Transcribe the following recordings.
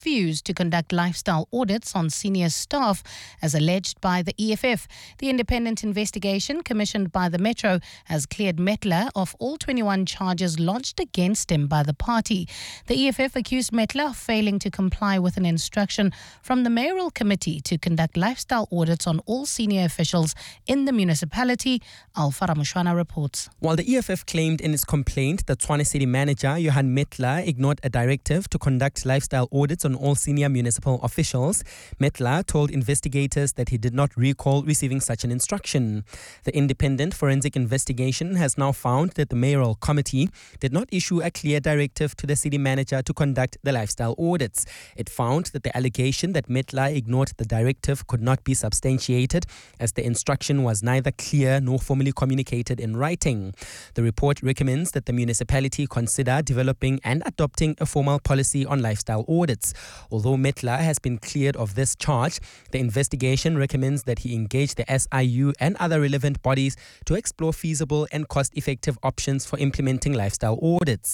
refused to conduct lifestyle audits on senior staff, as alleged by the EFF. The independent investigation commissioned by the Metro has cleared Metler of all 21 charges lodged against him by the party. The EFF accused Metler of failing to comply with an instruction from the mayoral committee to conduct lifestyle audits on all senior officials in the municipality. Alpha Ramushwana reports. While the EFF claimed in its complaint that Tshwane City Manager Johan Metler ignored a directive to conduct lifestyle audits on all senior municipal officials, Metler told investigators that he did not recall receiving such an instruction. The independent forensic investigation has now found that the mayoral committee did not issue a clear directive to the city manager to conduct the lifestyle audits. It found that the allegation that Metler ignored the directive could not be substantiated, as the instruction was neither clear nor formally communicated in writing. The report recommends that the municipality consider developing and adopting a formal policy on lifestyle audits. Although Metler has been cleared of this charge, the investigation recommends that he engage the SIU and other relevant bodies to explore feasible and cost-effective options for implementing lifestyle audits.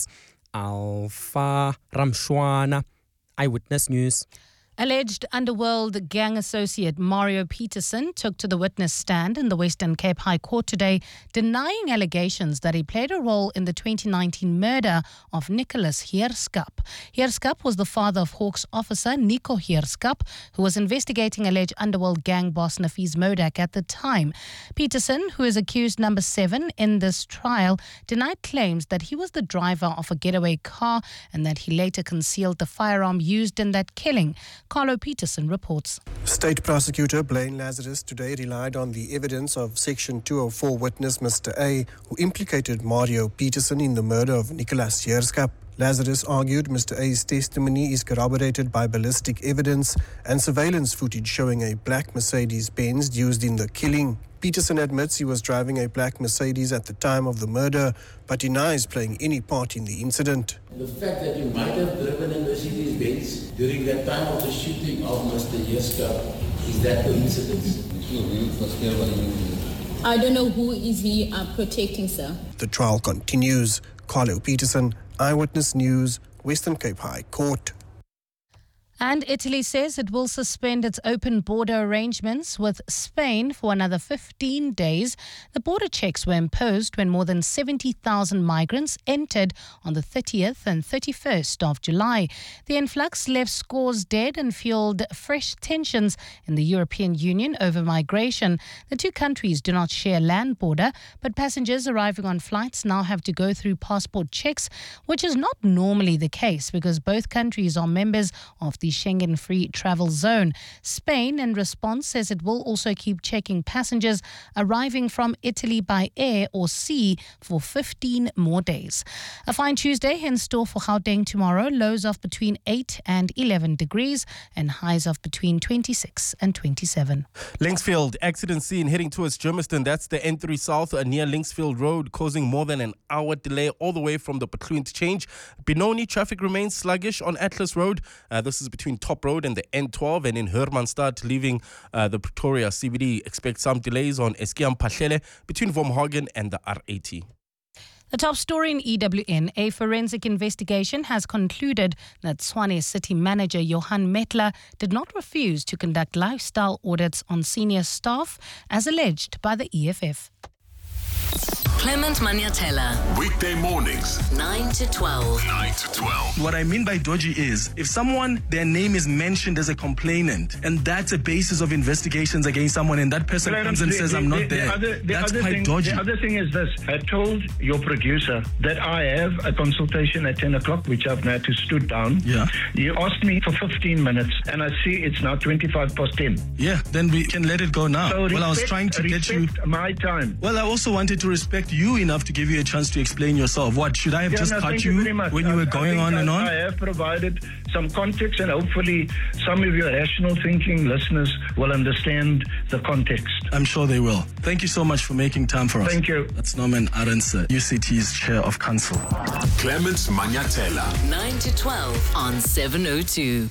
Alpha Ramshwana, Eyewitness News. Alleged underworld gang associate Mario Peterson took to the witness stand in the Western Cape High Court today, denying allegations that he played a role in the 2019 murder of Nicholas Heerskap. Heerskap was the father of Hawks officer Nico Heerskap, who was investigating alleged underworld gang boss Nafees Modak at the time. Peterson, who is accused number 7 in this trial, denied claims that he was the driver of a getaway car and that he later concealed the firearm used in that killing. Carlo Peterson reports. State Prosecutor Blaine Lazarus today relied on the evidence of Section 204 witness Mr. A, who implicated Mario Peterson in the murder of Nicholas Heerskap. Lazarus argued Mr. A's testimony is corroborated by ballistic evidence and surveillance footage showing a black Mercedes-Benz used in the killing. Peterson admits he was driving a black Mercedes at the time of the murder, but denies playing any part in the incident. The fact that you might have driven a Mercedes-Benz during that time of the shooting of Mr. Heerskap, is that coincidence? I don't know who is he protecting, sir. The trial continues. Carlo Peterson, Eyewitness News, Western Cape High Court. And Italy says it will suspend its open border arrangements with Spain for another 15 days. The border checks were imposed when more than 70,000 migrants entered on the 30th and 31st of July. The influx left scores dead and fueled fresh tensions in the European Union over migration. The two countries do not share land border, but passengers arriving on flights now have to go through passport checks, which is not normally the case because both countries are members of the Schengen Free Travel Zone. Spain, in response, says it will also keep checking passengers arriving from Italy by air or sea for 15 more days. A fine Tuesday in store for Gauteng tomorrow. Lows of between 8 and 11 degrees and highs of between 26 and 27. Linksfield, accident scene heading towards Germiston. That's the N3 South near Linksfield Road, causing more than an hour delay all the way from the Bethlehem interchange. Benoni, traffic remains sluggish on Atlas Road. This is between Top Road and the N12, and in Hermanstad leaving the Pretoria CBD. Expect some delays on Eskiam Pahlele between Wormhagen and the R80. The top story in EWN, a forensic investigation has concluded that Tshwane City Manager Johan Metler did not refuse to conduct lifestyle audits on senior staff as alleged by the EFF. Clement Maniatella. Weekday mornings, 9 to 12. 9 to 12. What I mean by dodgy is if someone, their name is mentioned as a complainant, and that's a basis of investigations against someone, and that person comes and says, I'm not there. That's quite dodgy. The other thing is this. I told your producer that I have a consultation at 10 o'clock, which I've now to stood down. Yeah. You asked me for 15 minutes, and I see it's now 25 past 10. Yeah, then we can let it go now. So I was trying to get you my time. Well, I also wanted to respect you enough to give you a chance to explain yourself. What, should I have just cut you when you were going on and on? I have provided some context, and hopefully some of your rational thinking listeners will understand the context. I'm sure they will. Thank you so much for making time for us. Thank you. That's Norman Arendse, UCT's Chair of Council. Clement Maniatella. 9 to 12 on 702.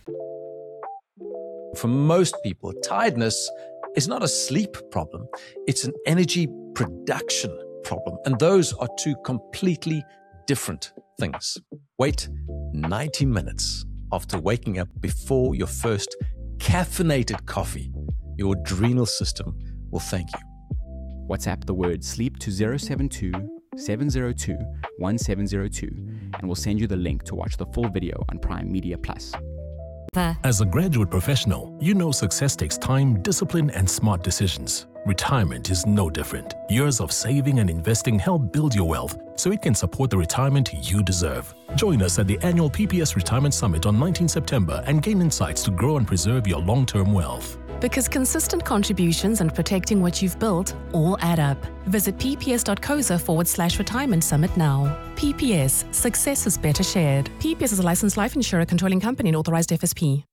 For most people, tiredness is not a sleep problem. It's an energy production problem. And those are two completely different things. Wait 90 minutes after waking up before your first caffeinated coffee, your adrenal system will thank you. WhatsApp the word sleep to 072 702 1702 and we'll send you the link to watch the full video on Prime Media Plus. As a graduate professional, you know success takes time, discipline, and smart decisions. Retirement is no different. Years of saving and investing help build your wealth so it can support the retirement you deserve. Join us at the annual PPS Retirement Summit on 19 September and gain insights to grow and preserve your long-term wealth. Because consistent contributions and protecting what you've built all add up. Visit pps.coza/retirement summit now. PPS, success is better shared. PPS is a licensed life insurer controlling company and authorized FSP.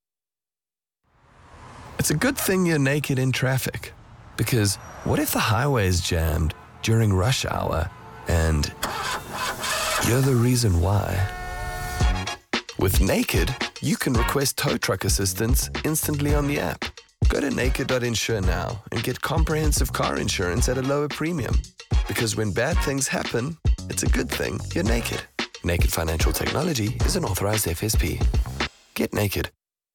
It's a good thing you're naked in traffic. Because what if the highway is jammed during rush hour and you're the reason why? With Naked, you can request tow truck assistance instantly on the app. Go to naked.insure now and get comprehensive car insurance at a lower premium. Because when bad things happen, it's a good thing you're naked. Naked Financial Technology is an authorized FSP. Get naked.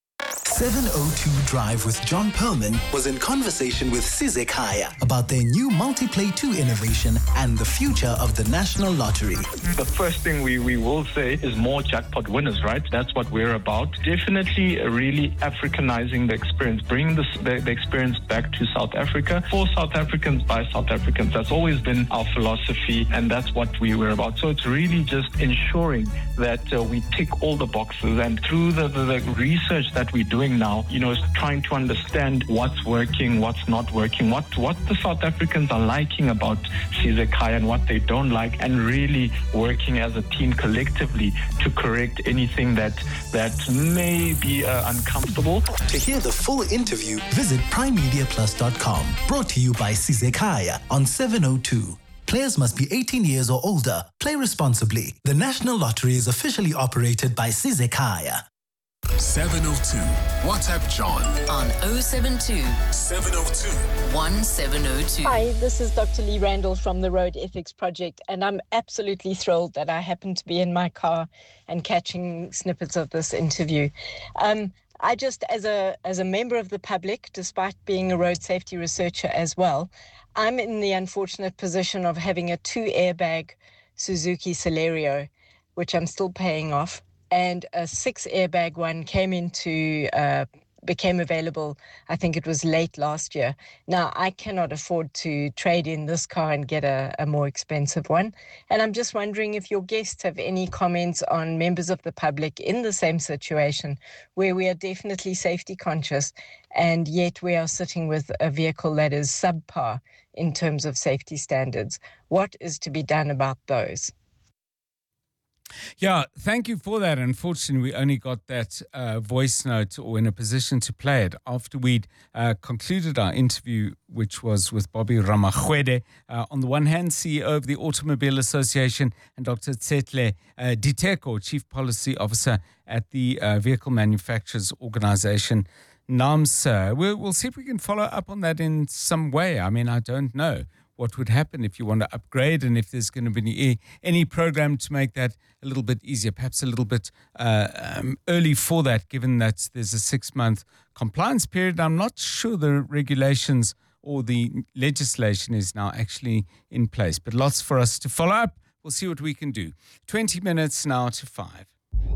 702 Drive with John Perlman was in conversation with Sizek Haya about their new Multiplay 2 innovation and the future of the National Lottery. The first thing we will say is more jackpot winners, right? That's what we're about. Definitely really Africanizing the experience, bringing the experience back to South Africa for South Africans by South Africans. That's always been our philosophy, and that's what we were about. So it's really just ensuring that we tick all the boxes, and through the research that we're doing now, is trying to understand what's working, what's not working, what the South Africans are liking about Sizek Haya and what they don't like, and really working as a team collectively to correct anything that may be uncomfortable. To hear the full interview, visit primemediaplus.com. Brought to you by Sizek Haya on 702. Players must be 18 years or older. Play responsibly. The National Lottery is officially operated by Sizek Haya. 702. WhatsApp John on 072 702 1702. Hi, this is Dr. Lee Randall from the Road Ethics Project, and I'm absolutely thrilled that I happen to be in my car and catching snippets of this interview. I just, as a member of the public, despite being a road safety researcher as well, I'm in the unfortunate position of having a 2-airbag Suzuki Celerio, which I'm still paying off. And a 6-airbag one became available, I think it was late last year. Now, I cannot afford to trade in this car and get a more expensive one. And I'm just wondering if your guests have any comments on members of the public in the same situation, where we are definitely safety conscious, and yet we are sitting with a vehicle that is subpar in terms of safety standards. What is to be done about those? Yeah, thank you for that. Unfortunately, we only got that voice note, or in a position to play it, after we'd concluded our interview, which was with Bobby Ramachwede, on the one hand, CEO of the Automobile Association, and Dr. Tsetle Diteko, Chief Policy Officer at the Vehicle Manufacturers Organization, NAAMSA. We'll see if we can follow up on that in some way. I mean, I don't know what would happen if you want to upgrade, and if there's going to be any program to make that a little bit easier, perhaps a little bit early for that, given that there's a 6-month compliance period. I'm not sure the regulations or the legislation is now actually in place, but lots for us to follow up. We'll see what we can do. 20 minutes now to 5.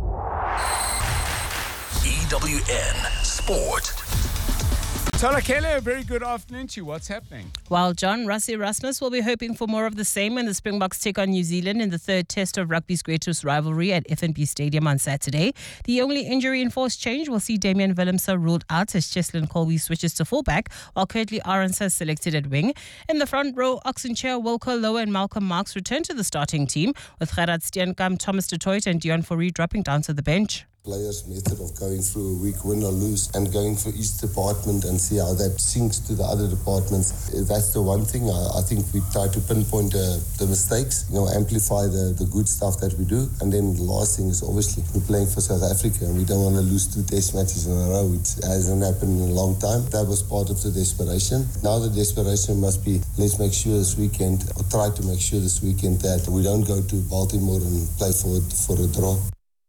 EWN Sport. Tola Kele, a very good afternoon to you. What's happening? Well, John, Rassie Erasmus will be hoping for more of the same when the Springboks take on New Zealand in the third test of rugby's greatest rivalry at FNB Stadium on Saturday. The only injury-enforced change will see Damian Willemse ruled out as Cheslin Colby switches to fullback, while Kurtley Arons has selected at wing. In the front row, Oxenchair, Wilco Lowe and Malcolm Marx return to the starting team, with Gerard Steenkamp, Thomas du Toit and Dion Fourie dropping down to the bench. Players' method of going through a week, win or lose, and going for each department and see how that syncs to the other departments. That's the one thing. I think we try to pinpoint the mistakes, amplify the good stuff that we do. And then the last thing is obviously we're playing for South Africa and we don't want to lose 2 test matches in a row. It hasn't happened in a long time. That was part of the desperation. Now the desperation must be, let's make sure this weekend, or try to make sure this weekend, that we don't go to Baltimore and play for a draw.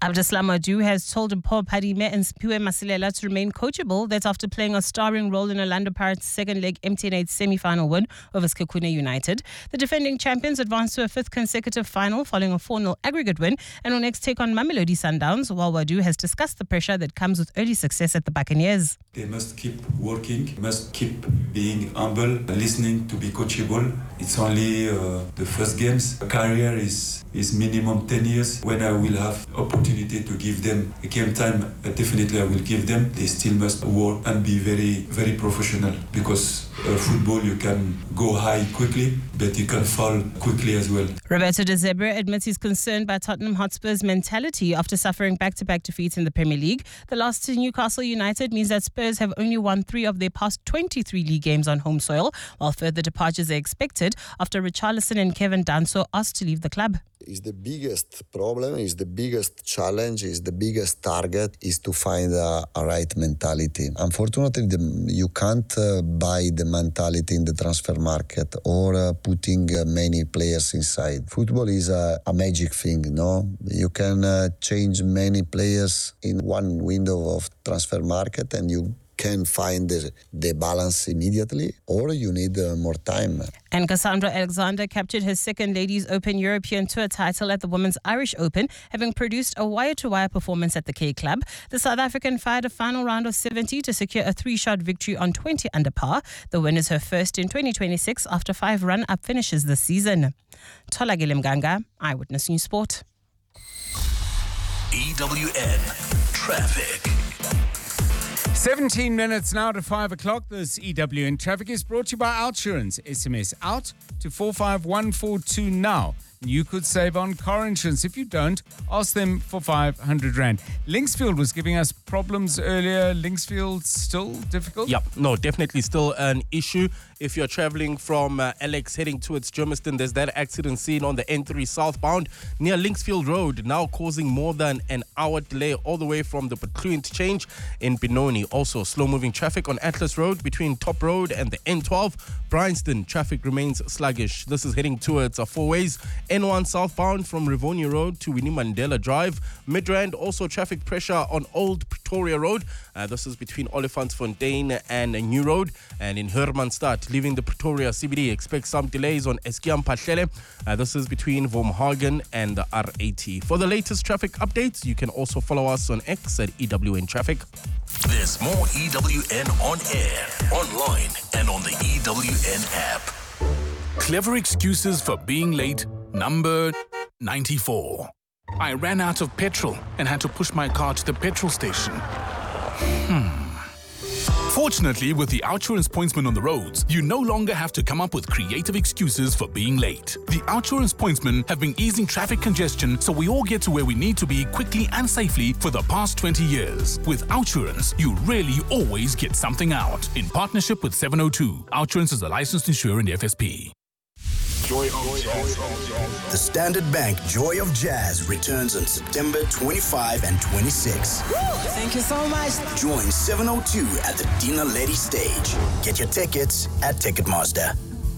Abdeslam Adu has told Paul Padime and Spiwe Masilela to remain coachable. That's after playing a starring role in Orlando Pirates' second leg MTN8 semi-final win over Sekhukhune United. The defending champions advanced to a fifth consecutive final following a 4-0 aggregate win and will next take on Mamelodi Sundowns, while Wadu has discussed the pressure that comes with early success at the Buccaneers. They must keep working, must keep being humble, listening to be coachable. It's only the first games. A career is minimum 10 years. When I will have opportunity to give them a game time, definitely I will give them. They still must work and be very, very professional, because football, you can go high quickly, but you can fall quickly as well. Roberto De Zebra admits he's concerned by Tottenham Hotspur's mentality after suffering back-to-back defeats in the Premier League. The loss to Newcastle United means that Spurs have only won 3 of their past 23 league games on home soil, while further departures are expected after Richarlison and Kevin Danso asked to leave the club. Is the biggest problem, is the biggest challenge, is the biggest target, is to find a right mentality. Unfortunately, you can't buy the mentality in the transfer market or putting many players inside. Football is a magic thing, no? You can change many players in one window of transfer market and you can find the balance immediately, or you need more time. And Cassandra Alexander captured her second Ladies Open European Tour title at the Women's Irish Open, having produced a wire-to-wire performance at the K Club. The South African fired a final round of 70 to secure a 3-shot victory on 20 under par. The win is her first in 2026 after 5 run-up finishes this season. Tola Gilimganga, Eyewitness News Sport. EWN Traffic. 17 minutes now to 5 o'clock. This EWN Traffic is brought to you by Outsurance. SMS out to 45142 now. You could save on car insurance. If you don't, ask them for 500 Rand. Linksfield was giving us problems earlier. Linksfield still difficult? Yep, no, definitely still an issue. If you're traveling from Alex heading towards Germiston, there's that accident scene on the N3 southbound near Linksfield Road, now causing more than an hour delay all the way from the Petlu interchange in Benoni. Also, slow-moving traffic on Atlas Road between Top Road and the N12. Bryanston, traffic remains sluggish. This is heading towards four ways. N1 southbound from Rivonia Road to Winnie Mandela Drive. Midrand, also traffic pressure on Old Pretoria Road. This is between Olifantsfontein and New Road. And in Hermanstad, leaving the Pretoria CBD, expect some delays on Eskiam Pahlele. This is between Wormhagen and the R80. For the latest traffic updates, you can also follow us on X at EWN Traffic. There's more EWN on air, online, and on the EWN app. Clever excuses for being late, number 94. I ran out of petrol and had to push my car to the petrol station. Fortunately, with the Outsurance Pointsman on the roads, you no longer have to come up with creative excuses for being late. The Outsurance Pointsmen have been easing traffic congestion so we all get to where we need to be quickly and safely for the past 20 years. With Outsurance, you really always get something out. In partnership with 702, Outsurance is a licensed insurer in the FSP. Joy of Jazz. The Standard Bank Joy of Jazz returns on September 25 and 26. Thank you so much. Join 702 at the Dina Lady stage. Get your tickets at Ticketmaster.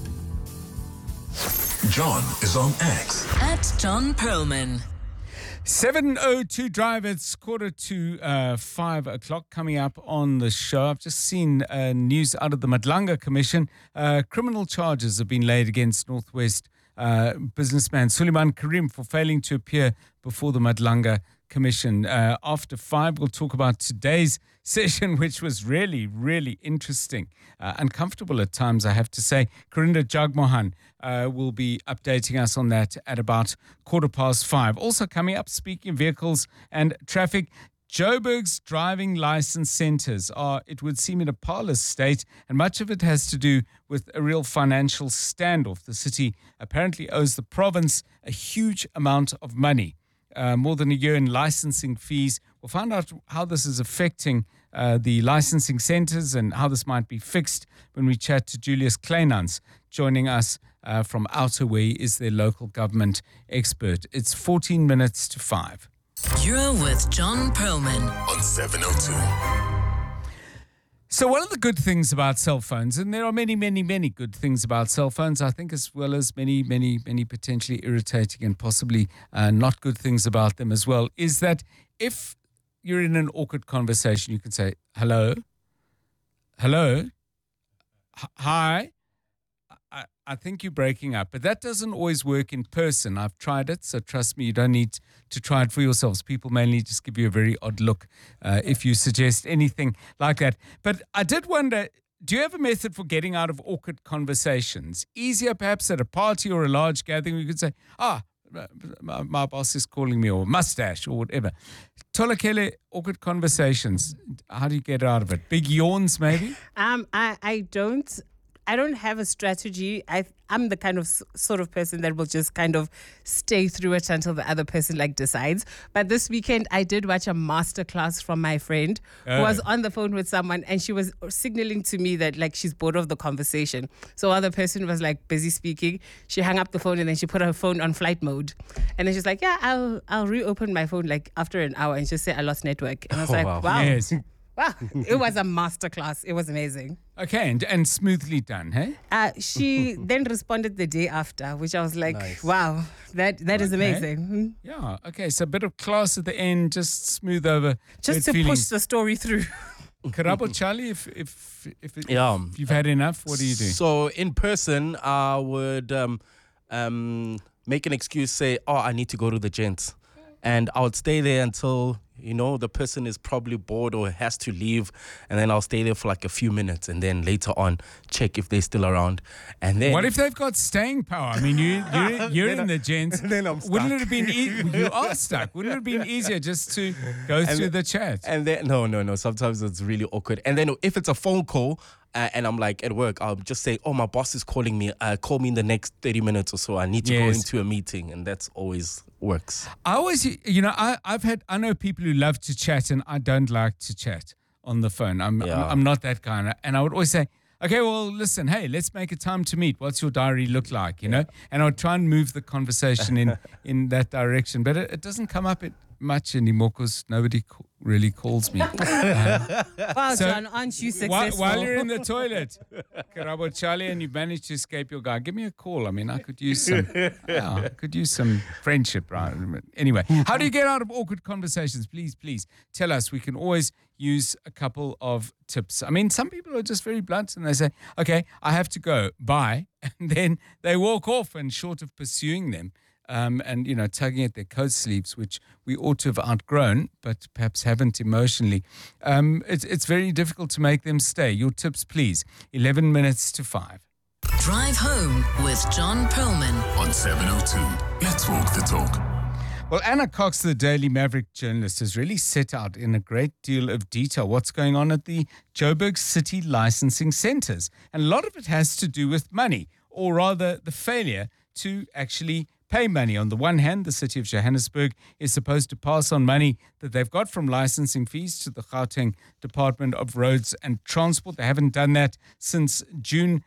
John is on X. At John Perlman. 7:02 Drive. It's 5 o'clock coming up on the show. I've just seen news out of the Madlanga Commission. Criminal charges have been laid against Northwest businessman Suleiman Karim for failing to appear before the Madlanga Commission. After 5, we'll talk about today's session, which was really, really interesting. Uncomfortable at times, I have to say. Corinda Jagmohan will be updating us on that at about 5:15. Also coming up, speaking of vehicles and traffic, Joburg's driving license centres are, it would seem, in a parlous state, and much of it has to do with a real financial standoff. The city apparently owes the province a huge amount of money. More than a year in licensing fees. We'll find out how this is affecting the licensing centres and how this might be fixed when we chat to Julius Kleinans. Joining us from Outer Way is their local government expert. It's 14 minutes to 5. You're with John Perlman on 702. So one of the good things about cell phones, and there are many, many, many good things about cell phones, I think, as well as many, many, many potentially irritating and possibly not good things about them as well, is that if you're in an awkward conversation, you can say, hello, hi. I think you're breaking up, but that doesn't always work in person. I've tried it, so trust me, you don't need to try it for yourselves. People mainly just give you a very odd look if you suggest anything like that. But I did wonder, do you have a method for getting out of awkward conversations? Easier perhaps at a party or a large gathering, you could say, my boss is calling me, or mustache, or whatever. Tolakele, awkward conversations, how do you get out of it? Big yawns, maybe? I don't have a strategy. I'm the kind of sort of person that will just kind of stay through it until the other person decides. But this weekend, I did watch a masterclass from my friend who was on the phone with someone, and she was signaling to me that she's bored of the conversation. So while the person was busy speaking, she hung up the phone and then she put her phone on flight mode. And then she's like, yeah, I'll reopen my phone after an hour, and just say I lost network. And I was wow. Yes. Wow, it was a masterclass. It was amazing. Okay, and smoothly done, hey? She then responded the day after, which I was like, nice. Wow, that is amazing. Yeah, okay, so a bit of class at the end, just smooth over. Just to push the story through. Karabo Charlie, if you've had enough, what do you do? So in person, I would make an excuse, say, I need to go to the gents. And I would stay there until the person is probably bored or has to leave, and then I'll stay there for a few minutes, and then later on check if they're still around. And then, what if they've got staying power? I mean, you're in the gents. Then I'm stuck. Wouldn't it have been you are stuck? Wouldn't it have been easier just to go through the chat? And then no. Sometimes it's really awkward. And then if it's a phone call, and I'm at work, I'll just say, my boss is calling me. Call me in the next 30 minutes or so. I need to go into a meeting, and that's always works. I always, I know people who love to chat, and I don't like to chat on the phone. I'm not that kind of, and I would always say, okay, well, listen, hey, let's make a time to meet. What's your diary look like, And I would try and move the conversation in that direction. But it doesn't come up much anymore because nobody really calls me. Wow, John, aren't you successful? While you're in the toilet, Karabo Charlie, and you've managed to escape your guy, give me a call. I mean, I could use some friendship, right? Anyway, how do you get out of awkward conversations? Please tell us. We can always use a couple of tips. I mean, some people are just very blunt and they say, okay, I have to go, bye. And then they walk off, and short of pursuing them, and tugging at their coat sleeves, which we ought to have outgrown, but perhaps haven't emotionally. It's very difficult to make them stay. Your tips, please. 11 minutes to 5. Drive home with John Perlman on 702. Let's walk the talk. Well, Anna Cox, the Daily Maverick journalist, has really set out in a great deal of detail what's going on at the Joburg City licensing centres. And a lot of it has to do with money, or rather the failure to actually pay money. On the one hand, the city of Johannesburg is supposed to pass on money that they've got from licensing fees to the Gauteng Department of Roads and Transport. They haven't done that since June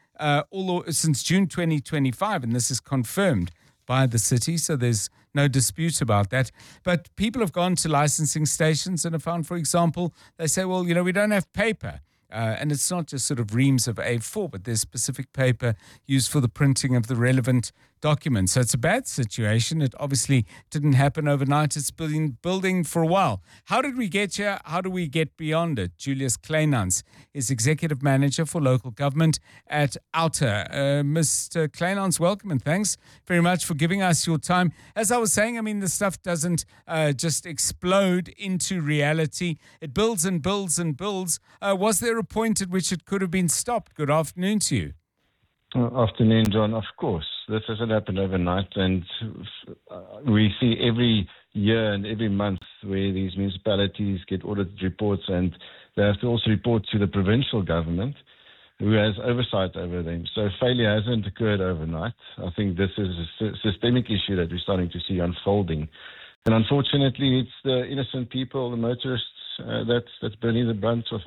2025, and this is confirmed by the city, so there's no dispute about that. But people have gone to licensing stations and have found, for example, they say, well, we don't have paper. And it's not just sort of reams of A4, but there's specific paper used for the printing of the relevant documents. So it's a bad situation. It obviously didn't happen overnight. It's been building for a while. How did we get here? How do we get beyond it? Julius Kleinans is Executive Manager for Local Government at Outer. Mr. Kleinans, welcome, and thanks very much for giving us your time. As I was saying, I mean, the stuff doesn't just explode into reality. It builds and builds and builds. Was there a point at which it could have been stopped? Good afternoon to you. Afternoon, John. Of course, this hasn't happened overnight, and we see every year and every month where these municipalities get audit reports, and they have to also report to the provincial government, who has oversight over them. So failure hasn't occurred overnight. I think this is a systemic issue that we're starting to see unfolding, and unfortunately, it's the innocent people, the motorists, that's bearing the brunt of it.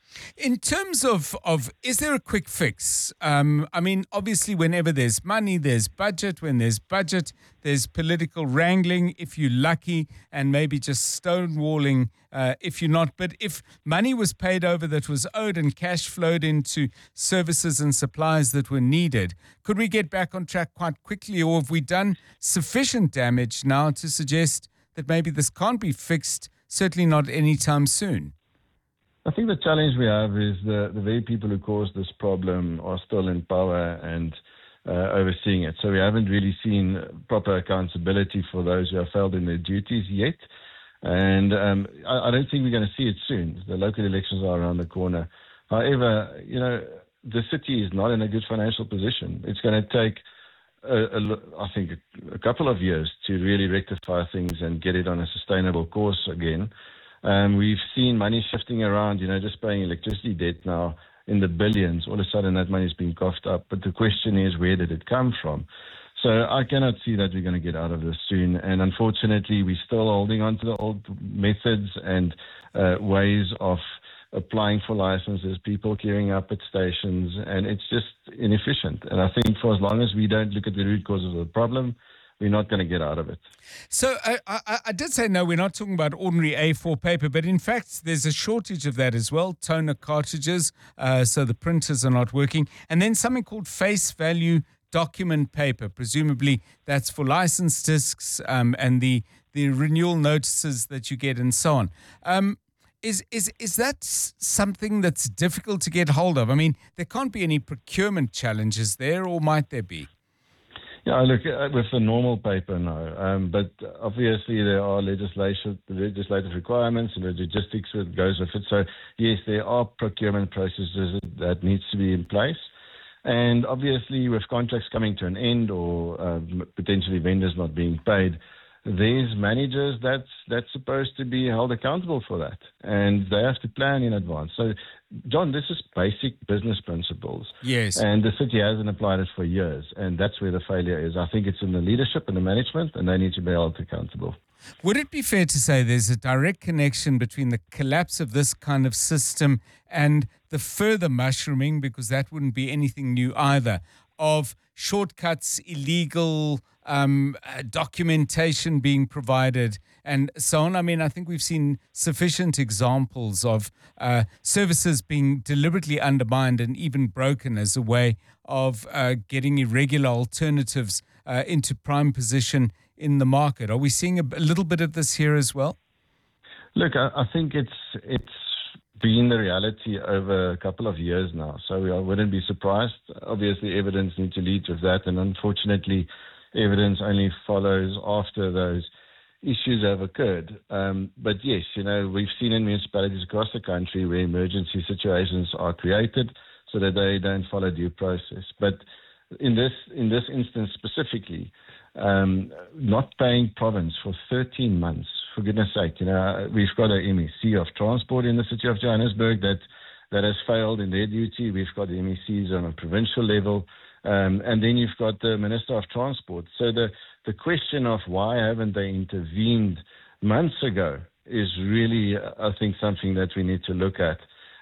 In terms of is there a quick fix? I mean, obviously, whenever there's money, there's budget. When there's budget, there's political wrangling, if you're lucky, and maybe just stonewalling if you're not. But if money was paid over that was owed and cash flowed into services and supplies that were needed, could we get back on track quite quickly? Or have we done sufficient damage now to suggest that maybe this can't be fixed, certainly not anytime soon? I think the challenge we have is the very people who caused this problem are still in power and overseeing it. So we haven't really seen proper accountability for those who have failed in their duties yet. And I don't think we're going to see it soon. The local elections are around the corner. However, the city is not in a good financial position. It's going to take, I think, a couple of years to really rectify things and get it on a sustainable course again. We've seen money shifting around, just paying electricity debt now in the billions. All of a sudden that money's been coughed up. But the question is, where did it come from? So I cannot see that we're going to get out of this soon. And unfortunately, we're still holding on to the old methods and ways of applying for licenses, people queuing up at stations, and it's just inefficient. And I think for as long as we don't look at the root causes of the problem, we're not going to get out of it. So I did say, no, we're not talking about ordinary A4 paper, but in fact, there's a shortage of that as well. Toner cartridges, so the printers are not working. And then something called face value document paper. Presumably that's for license discs and the renewal notices that you get and so on. Is that something that's difficult to get hold of? I mean, there can't be any procurement challenges there, or might there be? Yeah, look, with the normal paper, no. But obviously there are legislative requirements and the logistics that goes with it. So, yes, there are procurement processes that needs to be in place. And obviously with contracts coming to an end or potentially vendors not being paid, there's managers that's supposed to be held accountable for that. And they have to plan in advance. So, John, this is basic business principles. Yes. And the city hasn't applied it for years. And that's where the failure is. I think it's in the leadership and the management, and they need to be held accountable. Would it be fair to say there's a direct connection between the collapse of this kind of system and the further mushrooming, because that wouldn't be anything new either, of shortcuts, illegal documentation being provided and so on? I mean, I think we've seen sufficient examples of services being deliberately undermined and even broken as a way of getting irregular alternatives into prime position in the market. Are we seeing a little bit of this here as well? Look, I think it's been the reality over a couple of years now, so I wouldn't be surprised. Obviously, evidence needs to lead with that, and unfortunately, evidence only follows after those issues have occurred. But yes, we've seen in municipalities across the country where emergency situations are created so that they don't follow due process. But in this instance specifically, not paying province for 13 months, for goodness sake, we've got a MEC of transport in the city of Johannesburg that has failed in their duty. We've got the MECs on a provincial level. And then you've got the Minister of Transport. So the question of why haven't they intervened months ago is really, I think, something that we need to look at.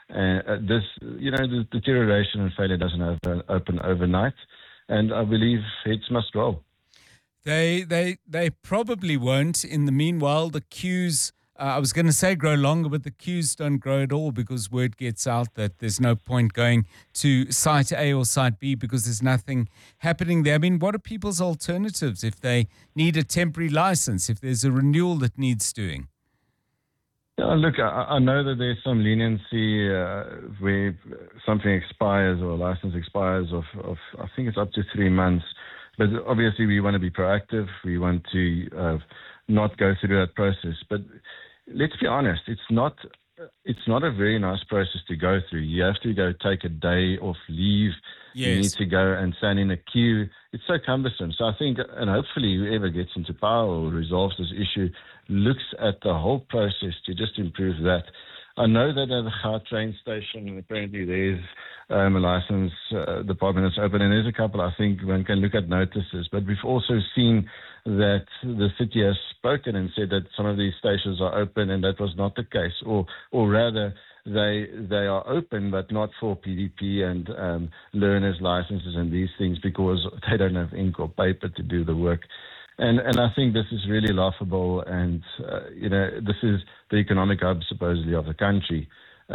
The deterioration and failure doesn't open overnight, and I believe heads must roll. They probably won't. In the meanwhile, the queues, I was going to say grow longer, but the queues don't grow at all because word gets out that there's no point going to site A or site B because there's nothing happening there. I mean, what are people's alternatives if they need a temporary license, if there's a renewal that needs doing? Yeah, look, I know that there's some leniency where something expires or a license expires of I think it's up to 3 months. But obviously we want to be proactive. We want to not go through that process. But let's be honest, it's not a very nice process to go through. You have to go take a day off leave. Yes. You need to go and stand in a queue. It's so cumbersome. So I think, and hopefully whoever gets into power or resolves this issue looks at the whole process to just improve that. I know that at the Gautrain station, apparently there's a license department that's open, and there's a couple, I think, one can look at notices. But we've also seen that the city has spoken and said that some of these stations are open, and that was not the case. Or rather, they are open, but not for PDP and learners' licenses and these things, because they don't have ink or paper to do the work. And I think this is really laughable, and this is the economic hub supposedly of the country.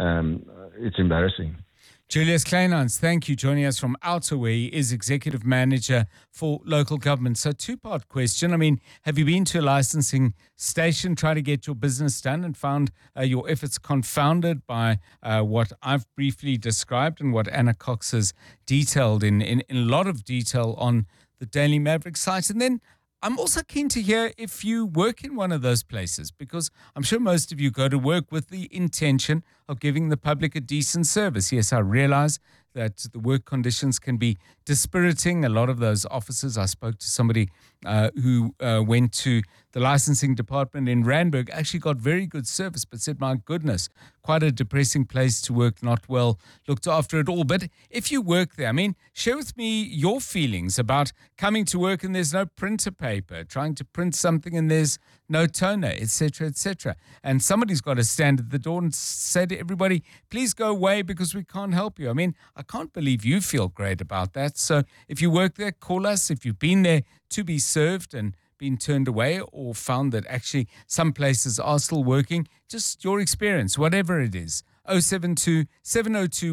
It's embarrassing. Julius Kleinhans, thank you. Joining us from Outer, where he is Executive Manager for Local Government. So, two-part question. I mean, have you been to a licensing station, trying to get your business done, and found your efforts confounded by what I've briefly described and what Anna Cox has detailed in a lot of detail on the Daily Maverick site? And then I'm also keen to hear if you work in one of those places, because I'm sure most of you go to work with the intention of giving the public a decent service. Yes, I realize that the work conditions can be dispiriting. A lot of those officers, I spoke to somebody who went to the licensing department in Randburg, actually got very good service, but said, my goodness, quite a depressing place to work, not well looked after at all. But if you work there, I mean, share with me your feelings about coming to work and there's no printer paper, trying to print something and there's no toner, etc., etc. And somebody's got to stand at the door and say to everybody, please go away because we can't help you. I mean, I can't believe you feel great about that. So if you work there, call us. If you've been there to be served and been turned away, or found that actually some places are still working, just your experience, whatever it is. 072 702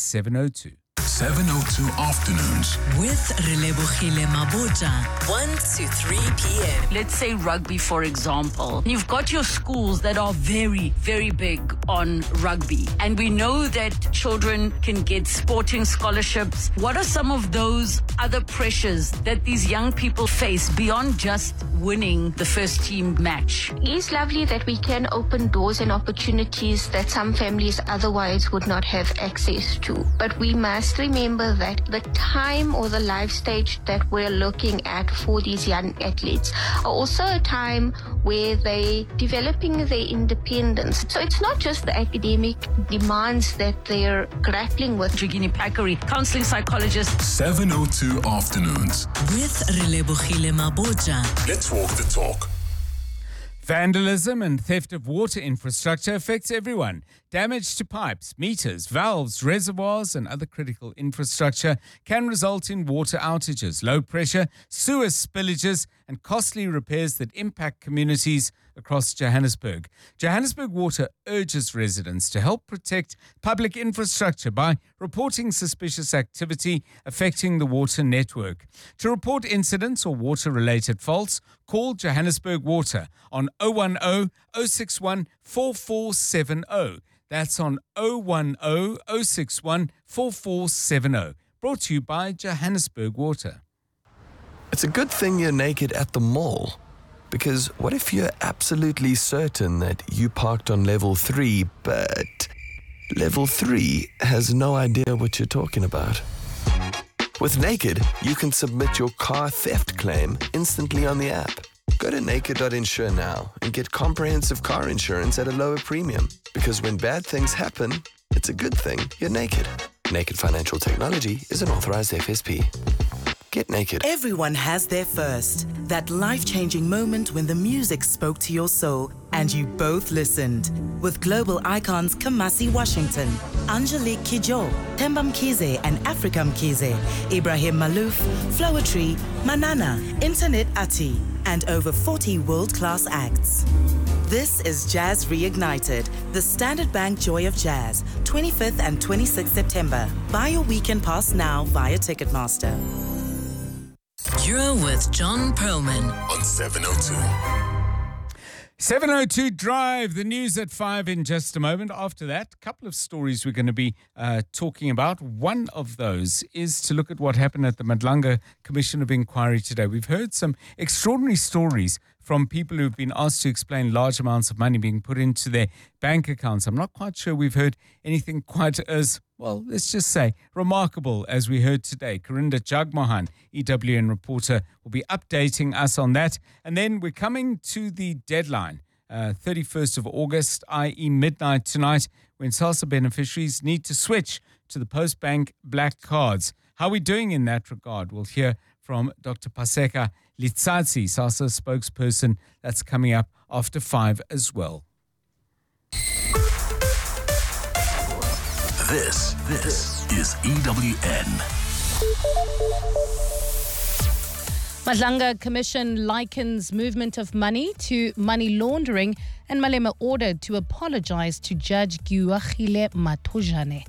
1702. 702 Afternoons. With Relebogile Mabotja, 1 to 3 p.m. Let's say rugby, for example. You've got your schools that are very, very big on rugby. And we know that children can get sporting scholarships. What are some of those other pressures that these young people face beyond just winning the first team match? It's lovely that we can open doors and opportunities that some families otherwise would not have access to. But we must remember that the time or the life stage that we're looking at for these young athletes are also a time where they're developing their independence. So it's not just the academic demands that they're grappling with. Jigini Pakari, counseling psychologist. 702 Afternoons. With Relebogile Mabotja. Let's walk the talk. Vandalism and theft of water infrastructure affects everyone. Damage to pipes, meters, valves, reservoirs, and other critical infrastructure can result in water outages, low pressure, sewer spillages, and costly repairs that impact communities across Johannesburg. Johannesburg Water urges residents to help protect public infrastructure by reporting suspicious activity affecting the water network. To report incidents or water-related faults, call Johannesburg Water on 010 061 4470. That's on 010 061 4470. Brought to you by Johannesburg Water. It's a good thing you're naked at the mall. Because what if you're absolutely certain that you parked on level 3, but level 3 has no idea what you're talking about? With Naked, you can submit your car theft claim instantly on the app. Go to naked.insure now and get comprehensive car insurance at a lower premium. Because when bad things happen, it's a good thing you're naked. Naked Financial Technology is an authorized FSP. Get naked. Everyone has their first. That life-changing moment when the music spoke to your soul and you both listened. With global icons Kamasi Washington, Angelique Kidjo, Themba Mkhize and Africa Mkhize, Ibrahim Malouf, Floetry, Manana, Internet Ati, and over 40 world-class acts. This is Jazz Reignited, the Standard Bank Joy of Jazz, 25th and 26th September. Buy your weekend pass now via Ticketmaster. You're with John Perlman on 702. 702 Drive, the news at 5 in just a moment. After that, a couple of stories we're going to be talking about. One of those is to look at what happened at the Madlanga Commission of Inquiry today. We've heard some extraordinary stories from people who've been asked to explain large amounts of money being put into their bank accounts. I'm not quite sure we've heard anything quite as, well, let's just say, remarkable as we heard today. Karinda Jagmohan, EWN reporter, will be updating us on that. And then we're coming to the deadline, 31st of August, i.e. midnight tonight, when SASSA beneficiaries need to switch to the Postbank Black Cards. How are we doing in that regard? We'll hear from Dr. Paseka Litsatsi, SASSA spokesperson. That's coming up after 5 as well. This is EWN. Madlanga Commission likens movement of money to money laundering, and Malema ordered to apologize to Judge Guagile Matojane.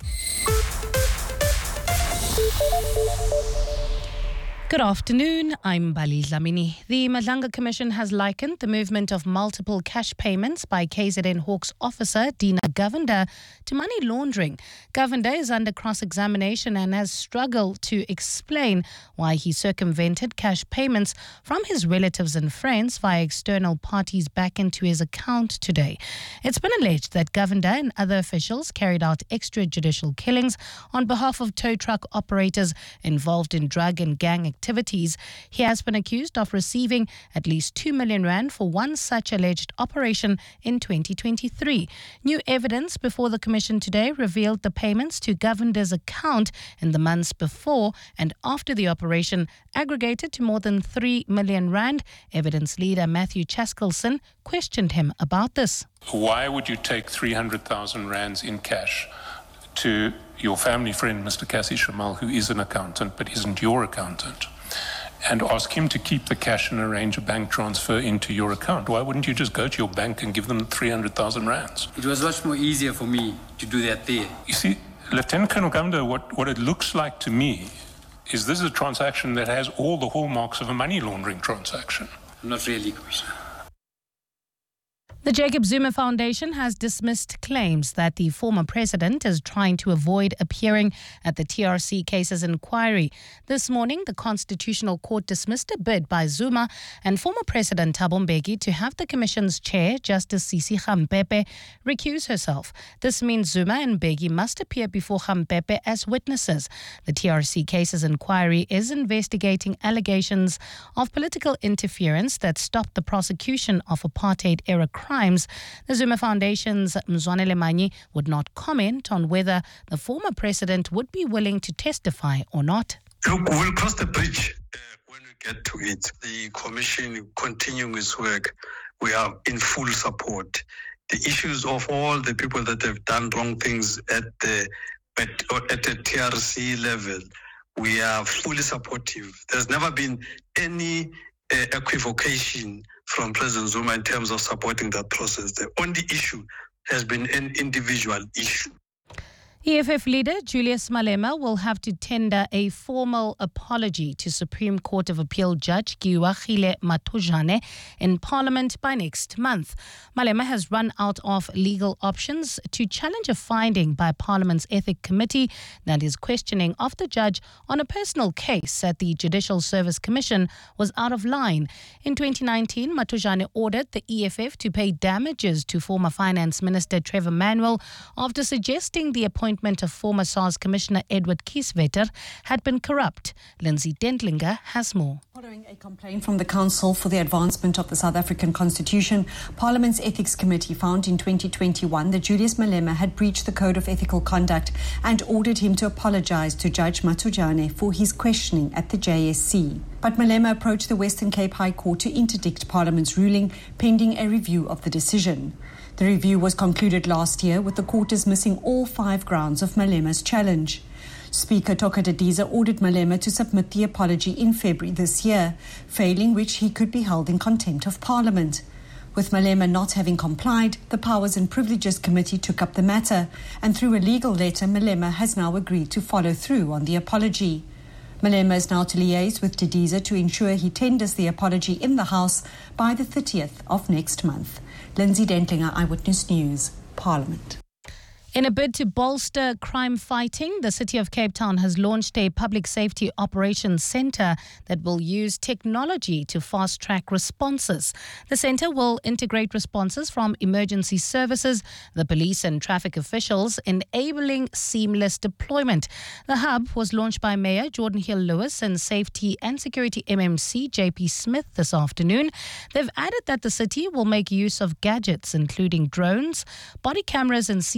Good afternoon, I'm Bali Dlamini. The Madlanga Commission has likened the movement of multiple cash payments by KZN Hawks officer Dina Govender to money laundering. Govender is under cross-examination and has struggled to explain why he circumvented cash payments from his relatives and friends via external parties back into his account today. It's been alleged that Govender and other officials carried out extrajudicial killings on behalf of tow truck operators involved in drug and gang activities. He has been accused of receiving at least 2 million rand for one such alleged operation in 2023. New evidence before the Commission today revealed the payments to Govender's account in the months before and after the operation aggregated to more than 3 million rand. Evidence leader Matthew Chaskelson questioned him about this. Why would you take 300,000 rands in cash to your family friend, Mr. Cassie Shamal, who is an accountant but isn't your accountant, and ask him to keep the cash and arrange a bank transfer into your account? Why wouldn't you just go to your bank and give them 300,000 rands? It was much more easier for me to do that there. You see, Lieutenant Colonel Govender, what it looks like to me is this is a transaction that has all the hallmarks of a money laundering transaction. Not really, Commissioner. The Jacob Zuma Foundation has dismissed claims that the former president is trying to avoid appearing at the TRC cases inquiry. This morning, the Constitutional Court dismissed a bid by Zuma and former President Thabo Mbeki to have the Commission's chair, Justice Sisi Khampepe, recuse herself. This means Zuma and Mbeki must appear before Khampepe as witnesses. The TRC cases inquiry is investigating allegations of political interference that stopped the prosecution of apartheid-era crimes. The Zuma Foundation's Mzwanele Manyi would not comment on whether the former president would be willing to testify or not. Look, we'll cross the bridge when we get to it. The commission continuing its work, we are in full support. The issues of all the people that have done wrong things at the TRC level, we are fully supportive. There's never been any equivocation from President Zuma in terms of supporting that process. The only issue has been an individual issue. EFF leader Julius Malema will have to tender a formal apology to Supreme Court of Appeal Judge Guagile Matojane in Parliament by next month. Malema has run out of legal options to challenge a finding by Parliament's Ethics Committee that his questioning of the judge on a personal case at the Judicial Service Commission was out of line. In 2019, Matojane ordered the EFF to pay damages to former Finance Minister Trevor Manuel after suggesting the appointment of former SARS Commissioner Edward Kieswetter had been corrupt. Lindsay Dentlinger has more. Following a complaint from the Council for the Advancement of the South African Constitution, Parliament's Ethics Committee found in 2021 that Julius Malema had breached the Code of Ethical Conduct and ordered him to apologise to Judge Matojane for his questioning at the JSC. But Malema approached the Western Cape High Court to interdict Parliament's ruling pending a review of the decision. The review was concluded last year with the court dismissing all 5 grounds of Malema's challenge. Speaker Toka Didiza ordered Malema to submit the apology in February this year, failing which he could be held in contempt of Parliament. With Malema not having complied, the Powers and Privileges Committee took up the matter, and through a legal letter, Malema has now agreed to follow through on the apology. Malema is now to liaise with Didiza to ensure he tenders the apology in the House by the 30th of next month. Lindsay Dentlinger, Eyewitness News, Parliament. In a bid to bolster crime fighting, the City of Cape Town has launched a public safety operations centre that will use technology to fast-track responses. The centre will integrate responses from emergency services, the police and traffic officials, enabling seamless deployment. The hub was launched by Mayor Jordan Hill-Lewis and Safety and Security MMC JP Smith this afternoon. They've added that the city will make use of gadgets including drones, body cameras and CCTV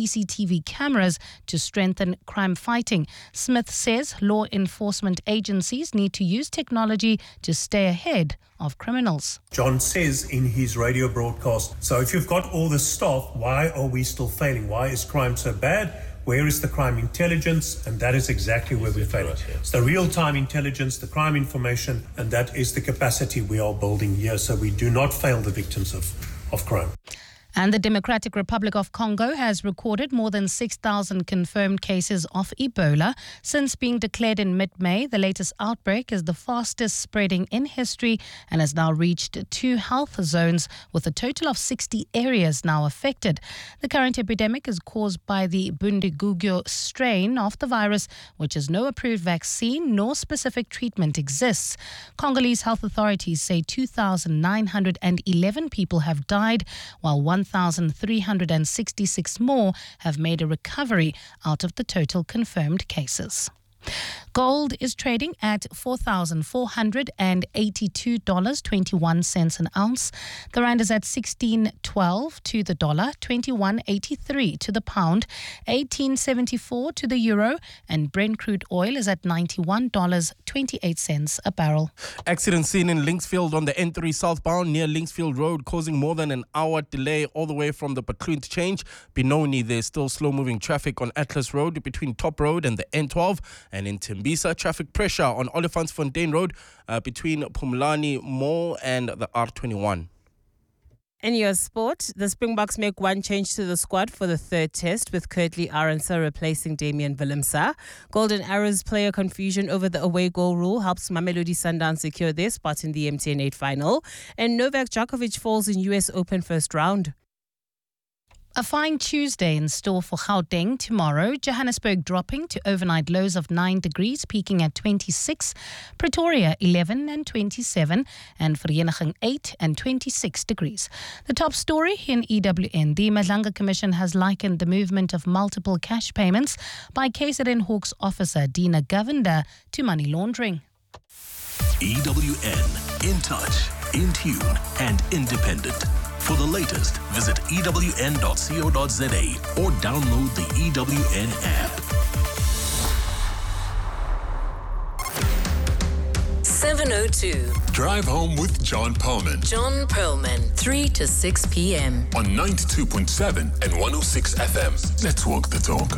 CCTV cameras to strengthen crime fighting. Smith says law enforcement agencies need to use technology to stay ahead of criminals. John says in his radio broadcast, so if you've got all this staff, why are we still failing? Why is crime so bad? Where is the crime intelligence? And that is exactly where we're failing. It's the real-time intelligence, the crime information, and that is the capacity we are building here so we do not fail the victims of crime. And the Democratic Republic of Congo has recorded more than 6,000 confirmed cases of Ebola since being declared in mid-May. The latest outbreak is the fastest spreading in history and has now reached 2 health zones with a total of 60 areas now affected. The current epidemic is caused by the Bundibugyo strain of the virus, which has no approved vaccine nor specific treatment exists. Congolese health authorities say 2,911 people have died, while 1,366 more have made a recovery out of the total confirmed cases. Gold is trading at $4,482.21 an ounce. The rand is at 16.12 to the dollar, 21.83 to the pound, 18.74 to the euro, and Brent crude oil is at $91.28 a barrel. Accident seen in Linksfield on the N3 southbound near Linksfield Road, causing more than an hour delay all the way from the Patloo interchange. Benoni, there's still slow-moving traffic on Atlas Road between Top Road and the N12. And in Tembisa, traffic pressure on Olifantsfontein Road between Pumlani Mall and the R21. In your sport, the Springboks make one change to the squad for the third test, with Kurtley Arendse replacing Damian Willemse. Golden Arrows player confusion over the away goal rule helps Mamelodi Sundowns secure their spot in the MTN 8 final. And Novak Djokovic falls in US Open first round. A fine Tuesday in store for Gauteng tomorrow. Johannesburg dropping to overnight lows of 9 degrees, peaking at 26. Pretoria 11 and 27, and Vereeniging 8 and 26 degrees. The top story in EWN. The Madlanga Commission has likened the movement of multiple cash payments by KZN Hawks officer Dina Govender to money laundering. EWN, in touch, in tune, and independent. For the latest, visit ewn.co.za or download the EWN app. 7:02. Drive home with John Perlman. John Perlman, 3 to 6 p.m. On 92.7 and 106 FM. Let's walk the talk.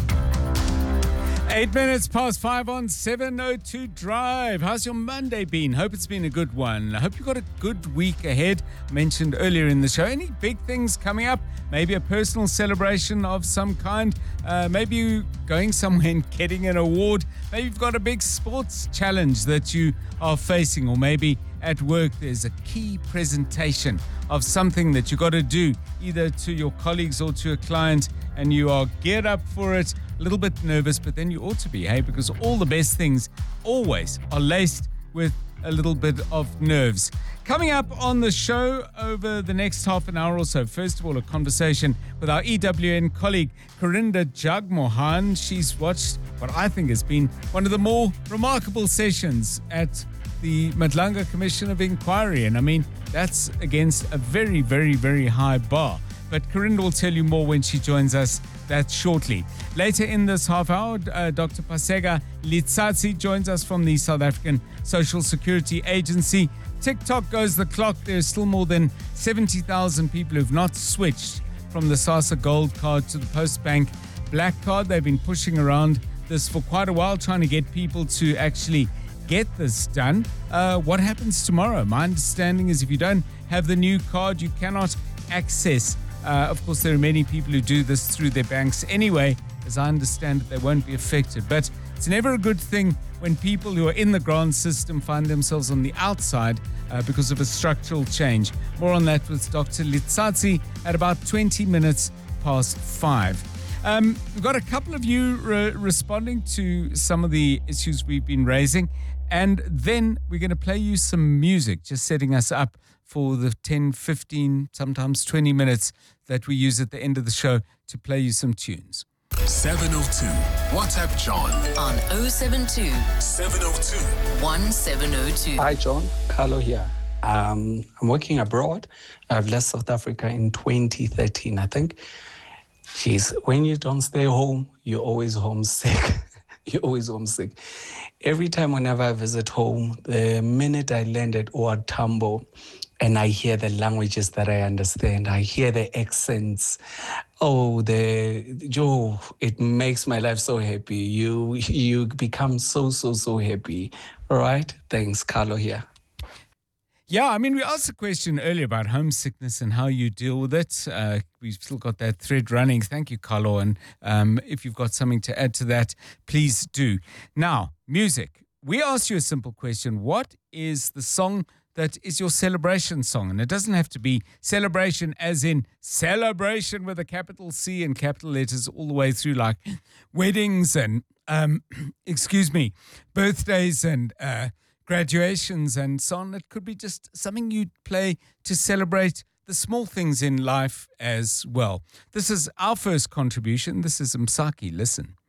8 minutes past 5 on 702 Drive. How's your Monday been? Hope it's been a good one. I hope you've got a good week ahead. Mentioned earlier in the show. Any big things coming up? Maybe a personal celebration of some kind. Maybe you going somewhere and getting an award. Maybe you've got a big sports challenge that you are facing. Or maybe at work there's a key presentation of something that you got to do, either to your colleagues or to a client, and you are geared up for it. A little bit nervous, but then you ought to be, hey, because all the best things always are laced with a little bit of nerves. Coming up on the show over the next half an hour or so, first of all, a conversation with our EWN colleague, Karinda Jagmohan. She's watched what I think has been one of the more remarkable sessions at the Madlanga Commission of Inquiry. And I mean, that's against a very, very, very high bar. But Karinda will tell you more when she joins us that shortly. Later in this half hour, Dr. Pasega Litsatsi joins us from the South African Social Security Agency. TikTok goes the clock. There's still more than 70,000 people who've not switched from the SASSA Gold Card to the Postbank Black Card. They've been pushing around this for quite a while, trying to get people to actually get this done. What happens tomorrow? My understanding is if you don't have the new card, you cannot access. Of course, there are many people who do this through their banks anyway. As I understand it, they won't be affected. But it's never a good thing when people who are in the grant system find themselves on the outside because of a structural change. More on that with Dr. Litsatsi at about 20 minutes past 5. We've got a couple of you responding to some of the issues we've been raising. And then we're going to play you some music, just setting us up for the 10, 15, sometimes 20 minutes that we use at the end of the show to play you some tunes. 702. WhatsApp John on 072 702 1702. Hi, John. Carlo here. I'm working abroad. I've left South Africa in 2013, I think. Jeez, when you don't stay home, you're always homesick. You're always homesick. Every time whenever I visit home, the minute I land at OR Tambo and I hear the languages that I understand, I hear the accents, it makes my life so happy. You become so happy. All right? Thanks, Carlo here. Yeah, I mean, we asked a question earlier about homesickness and how you deal with it. We've still got that thread running. Thank you, Carlo. And if you've got something to add to that, please do. Now, music. We asked you a simple question. What is the song that is your celebration song? And it doesn't have to be celebration as in celebration with a capital C and capital letters all the way through, like weddings and, birthdays and graduations and so on. It could be just something you'd play to celebrate the small things in life as well. This is our first contribution. This is Msaki. Listen.